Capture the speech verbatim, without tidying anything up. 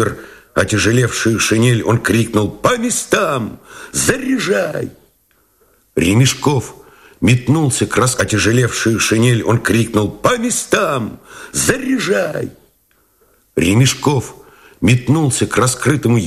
запер отяжелевшую шинель, он крикнул: «По местам! Заряжай!» Ремешков метнулся к раз отяжелевшую шинель, он крикнул: «По местам! Заряжай!» Ремешков метнулся к раскрытому